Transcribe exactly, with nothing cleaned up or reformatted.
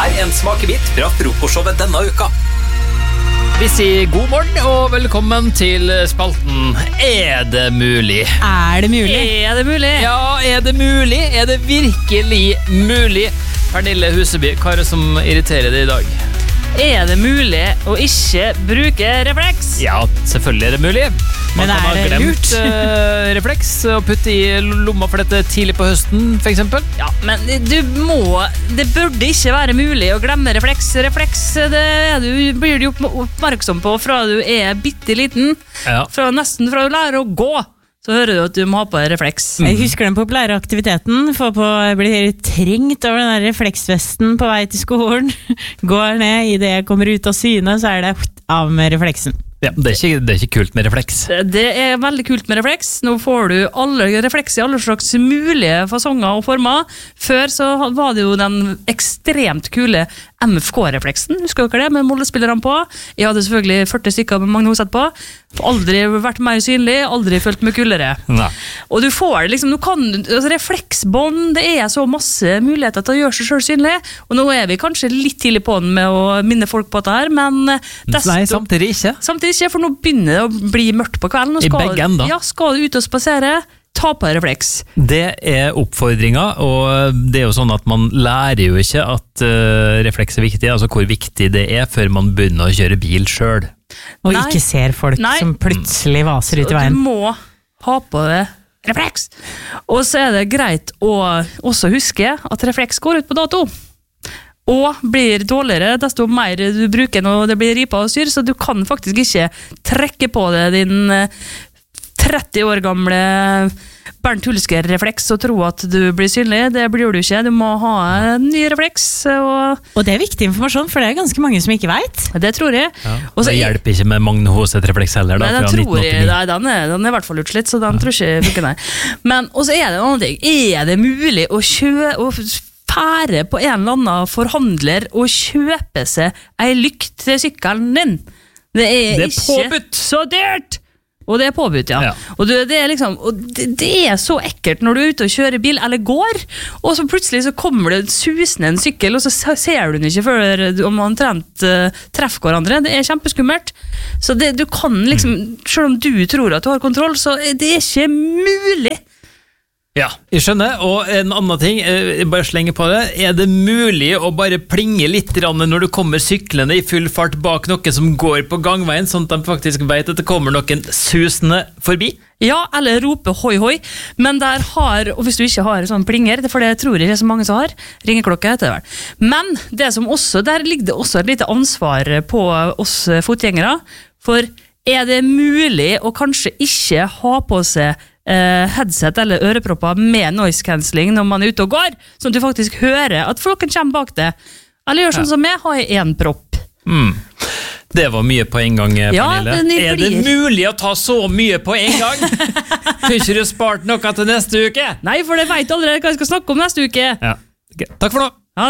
er en smakebit fra frokostshowet denne uka. Vi sier god morgen og velkommen til spalten Er det mulig? Er det mulig? Er det mulig? Ja, er det mulig? Er det virkelig mulig? Pernille Huseby, hva er det som irriterer deg i dag? Er det mulig å ikke bruke refleks? Ja, selvfølgelig er det mulig. Man Men kan er ha det glemt lurt? uh, refleks og putte i lomma for dette tidlig på høsten, for eksempel. Ja, men du må Det burde ikke være mulig å glemme refleks. Refleks det er du, blir du oppmerksom på fra du er bitte liten. Ja. Fra nesten fra du lærer å gå, så hører du at du må ha på refleks. Jeg husker den populære aktiviteten. Få på, blir trengt over den der refleksvesten på vei til skolen. Går ned, i det jeg kommer ut av syne, så er det av med refleksen. Ja, det er, ikke, det er ikke kult med refleks. Det er veldig kult med refleks. Nå får du alle refleks i alle slags mulige fasonger og former. Før så var det jo den ekstremt kule M F K-refleksen. Husker dere det? Med målespillerne på. Jeg hadde selvfølgelig førti stykker med Magne Hoseth på. Aldri vært mer synlig, aldri følt meg kulere. Nei. Og du får det liksom, du kan, altså refleksbånd, det er så masse muligheter til å gjøre seg selv synlig. Og nå er vi kanskje litt tidlig på den med å minne folk på dette her, men desto, Nei, samtidig ikke. samtidig ikke, for nå begynner det å bli mørkt på kvelden. Og I skal, begge ender. Ja, skal du ut og spasere, ta på refleks. Det er oppfordringa, og det er jo sånn at man lærer jo ikke at uh, refleks er viktig, altså hvor viktig det er før man begynner å kjøre bil selv. Og Nei. ikke ser folk Nei. som plutselig vaser ut i Du veien. må ha på det refleks. Og så er det greit å også huske at refleks går ut på dato. Og blir dårligere desto mer du bruker når det blir ripa og styr, så du kan faktisk ikke trekke på deg din tretti år gamle Bernt Hulsker-refleks og tro at du blir synlig. Det blir du ikke. Du må ha en ny refleks. Og Og det er viktig informasjon, for det er ganske mange som ikke vet. det tror jeg. Ja. Og så Det er- hjelper ikke med Magne Hoseth-refleks heller, da, Nei, den, fra tror jeg, nitten åttini. nei, den, er, den er i hvert fall utslitt, så den tror ikke jeg funker, nei. Men, og så er det en annen ting. Er det mulig å kjø... Å fære på en eller annen forhandler og kjøpe seg ei lykt til sykkelen din? Det er, Det er ikke påbudt. så dyrt! Og det er påbudt, ja. Ja. Og, du, det, er liksom, og det, det er så ekkelt når du er ute og kjører bil, eller går, og så plutselig så kommer det susende en sykkel, og så ser du den ikke før om man omtrent uh, treffer hverandre. Det er kjempeskummelt. Så det, du kan liksom, selv om du tror at du har kontroll, så er det ikke mulig. Ja, jeg skjønner, og en annen ting, eh, bare slenge på det, er det mulig å bare plinge litt grann når du kommer syklende i full fart bak noen som går på gangveien, sånn at de faktisk vet at det kommer noen susende forbi? Ja, eller rope hoi hoi, men der har, og hvis du ikke har sånn plinger, for det tror jeg ikke er så mange som har, ringeklokke heter det vel. Men det som også, der ligger det også et lite ansvar på oss fotgjengere, for er det mulig å kanskje ikke ha på seg Uh, headset eller ørepropper med noise cancelling når man er ute og går, sånn at du faktisk hører at flokken kommer bak deg. Eller gjør sånn Ja. som jeg, har jeg en propp. Mm. Det var mye på en gang, Ja, Pernille. men det Er det blir- mulig å ta så mye på en gang? Kunne ikke du spart noe til neste uke? Nei, for jeg vet allerede hva jeg skal snakke om neste uke. Ja. Ok. Takk for nå.